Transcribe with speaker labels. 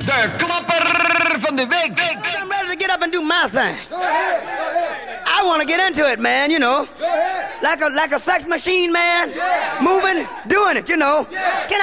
Speaker 1: De klapper van de week.
Speaker 2: I'm ready to get up and do my thing. I want to get into it, man, you know. Like a sex machine, man. Moving, doing it, you know. Can